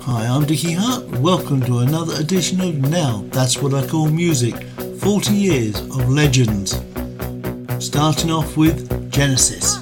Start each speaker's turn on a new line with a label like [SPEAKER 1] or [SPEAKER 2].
[SPEAKER 1] Hi, I'm Dickie Hart. Welcome to another edition of Now That's What I Call Music, 40 years of legends. Starting off with Genesis.